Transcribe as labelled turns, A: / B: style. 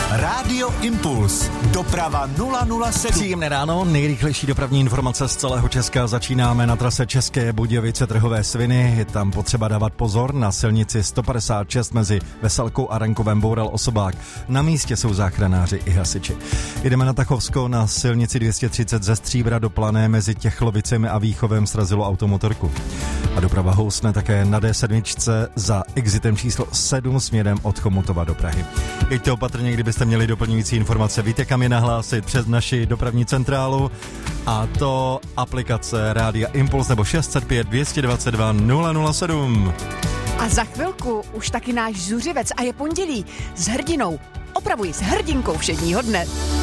A: Rádio Impuls. Doprava 007.
B: Příjemné ráno, nejrychlejší dopravní informace z celého Česka. Začínáme na trase České Budějovice Trhové Sviny. Je tam potřeba dávat pozor na silnici 156 mezi Veselkou a Rankovem boural osobák. Na místě jsou záchranáři i hasiči. Jdeme na Tachovsko, na silnici 230 ze Stříbra do Plané mezi Těchlovicemi a Výchovem srazilo automotorku. A doprava housne také na D7 za exitem číslo 7 směrem od Chomutova do Prahy. Jeďte opatrně, kdybyste měli doplňující informace. Víte, kam je nahlásit přes naši dopravní centrálu, a to aplikace Rádia Impuls nebo 605 222 007.
C: A za chvilku už taky náš zuřivec a je pondělí s hrdinou, opravuji, s hrdinkou všedního dne.